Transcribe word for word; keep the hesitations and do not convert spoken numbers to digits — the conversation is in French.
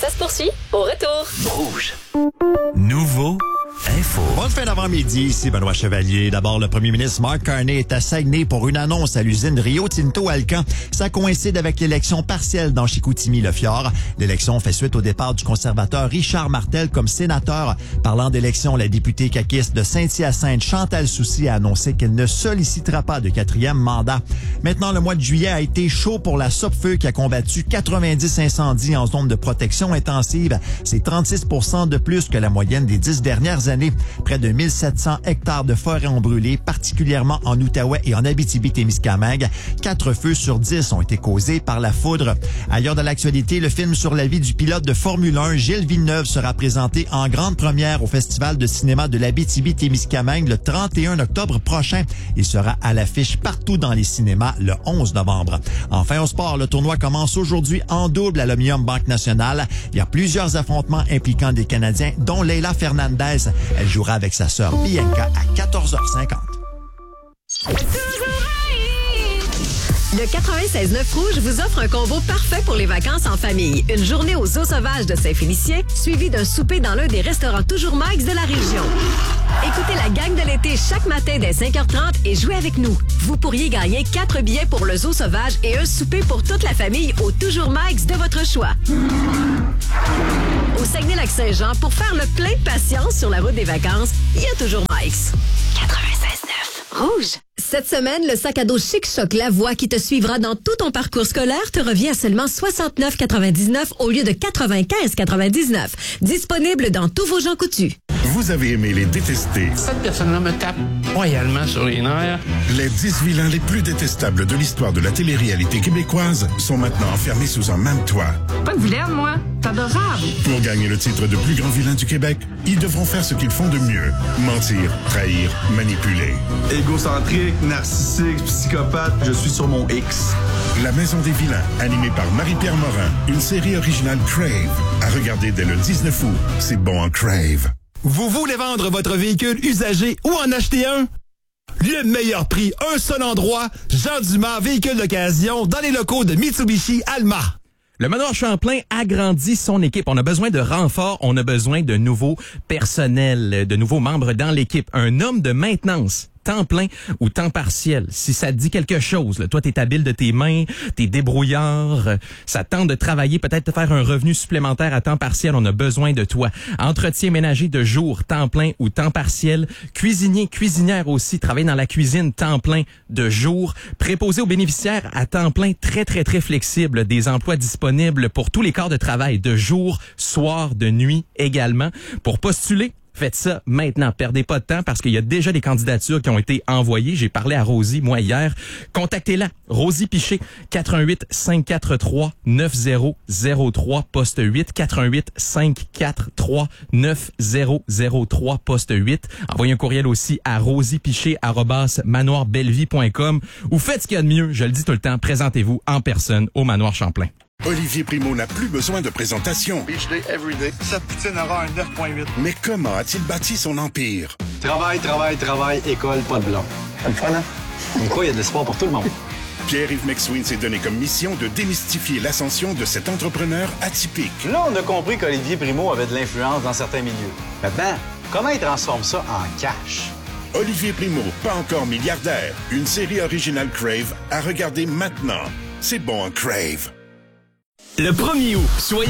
ça se poursuit au retour. Rouge. Nouveau info. Bonne fin d'avant-midi, ici Benoît Chevalier. D'abord, le premier ministre Mark Carney est à Saguenay pour une annonce à l'usine Rio Tinto Alcan. Ça coïncide avec l'élection partielle dans Chicoutimi-Le-Fjord. L'élection fait suite au départ du conservateur Richard Martel comme sénateur. Parlant d'élection, la députée caquiste de Saint-Hyacinthe, Chantal Soucy, a annoncé qu'elle ne sollicitera pas de quatrième mandat. Maintenant, le mois de juillet a été chaud pour la Sopfeu qui a combattu quatre-vingt-dix incendies en zone de protection intensive. C'est trente-six pour cent de plus que la moyenne des dix dernières années. Près de mille sept cents hectares de forêt ont brûlé, particulièrement en Outaouais et en Abitibi-Témiscamingue. Quatre feux sur dix ont été causés par la foudre. Ailleurs dans l'actualité, le film sur la vie du pilote de Formule un, Gilles Villeneuve, sera présenté en grande première au Festival de cinéma de l'Abitibi-Témiscamingue le trente et un octobre prochain. Il sera à l'affiche partout dans les cinémas le onze novembre. Enfin, au sport, le tournoi commence aujourd'hui en double à l'Omnium Banque Nationale. Il y a plusieurs affrontements impliquant des Canadiens, dont Leila Fernandez. Elle jouera avec sa sœur Bianca à quatorze heures cinquante. Le quatre-vingt-seize neuf Rouge vous offre un combo parfait pour les vacances en famille. Une journée aux eaux sauvages de Saint-Félicien, suivie d'un souper dans l'un des restaurants toujours max de la région. Écoutez la gang de l'été chaque matin dès cinq heures trente et jouez avec nous. Vous pourriez gagner quatre billets pour le zoo sauvage et un souper pour toute la famille au toujours max de votre choix. Au Saguenay-Lac-Saint-Jean, pour faire le plein de patience sur la route des vacances, il y a toujours Mike's. quatre-vingt-seize neuf Rouge. Cette semaine, le sac à dos Chic Choc Lavoie qui te suivra dans tout ton parcours scolaire te revient à seulement soixante-neuf quatre-vingt-dix-neuf au lieu de quatre-vingt-quinze quatre-vingt-dix-neuf. Disponible dans tous vos Jean Coutu. Vous avez aimé les détestés. Cette personne-là me tape royalement sur les nerfs. Les dix vilains les plus détestables de l'histoire de la télé-réalité québécoise sont maintenant enfermés sous un même toit. Pas de vilaine, moi. C'est adorable. Pour gagner le titre de plus grand vilain du Québec, ils devront faire ce qu'ils font de mieux. Mentir, trahir, manipuler. Égocentrique, narcissique, psychopathe, je suis sur mon X. La Maison des vilains, animée par Marie-Pierre Morin, une série originale Crave. À regarder dès le dix-neuf août. C'est bon en Crave. Vous voulez vendre votre véhicule usagé ou en acheter un? Le meilleur prix, un seul endroit, Jean Dumas, véhicule d'occasion, dans les locaux de Mitsubishi Alma. Le Manoir Champlain agrandit son équipe. On a besoin de renforts, on a besoin de nouveaux personnels, de nouveaux membres dans l'équipe. Un homme de maintenance, temps plein ou temps partiel. Si ça te dit quelque chose, là, toi, t'es habile de tes mains, t'es débrouillard, euh, ça tente de travailler, peut-être te faire un revenu supplémentaire à temps partiel, on a besoin de toi. Entretien ménager de jour, temps plein ou temps partiel. Cuisinier, cuisinière aussi, travaille dans la cuisine, temps plein de jour. Préposé aux bénéficiaires à temps plein, très, très, très flexible. Des emplois disponibles pour tous les corps de travail, de jour, soir, de nuit également. Pour postuler, faites ça maintenant. Perdez pas de temps parce qu'il y a déjà des candidatures qui ont été envoyées. J'ai parlé à Rosie, moi, hier. Contactez-la. Rosie Piché, quatre un huit, cinq quatre trois, neuf zéro zéro trois, poste huit, quatre un huit, cinq quatre trois, neuf zéro zéro trois, poste huit. Envoyez un courriel aussi à rosiepiché arobase manoir bellevie point com ou faites ce qu'il y a de mieux. Je le dis tout le temps, présentez-vous en personne au Manoir Champlain. Olivier Primo n'a plus besoin de présentation. Beach day every day. Cette poutine aura un neuf virgule huit. Mais comment a-t-il bâti son empire? Travail, travail, travail, école, pas de blanc. C'est le fun, hein? Comme quoi, il y a de l'espoir pour tout le monde. Pierre-Yves McSween s'est donné comme mission de démystifier l'ascension de cet entrepreneur atypique. Là, on a compris qu'Olivier Primo avait de l'influence dans certains milieux. Maintenant, comment il transforme ça en cash? Olivier Primo, pas encore milliardaire. Une série originale Crave à regarder maintenant. C'est bon, Crave. Le premier août, soyez